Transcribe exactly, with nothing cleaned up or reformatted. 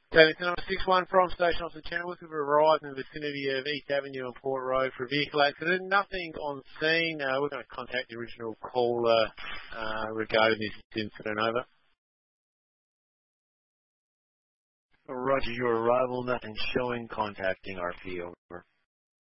David, number six one from Station Officer Chenoweth. We've arrived in the vicinity of East Avenue and Port Road for a vehicle accident. Nothing on scene. Uh, we're going to contact the original caller uh, regarding this incident. Over. Roger your arrival. Nothing showing. Contacting R P. Over.